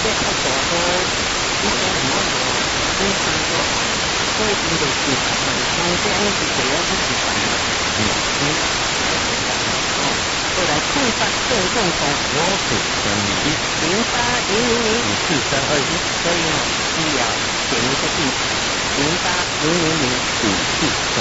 这爱大多，你说什么我非常多，所以真的是像这样子的人不喜欢嘛，后来触发正中风，我是0800043214，所以需要点一个地址08000544。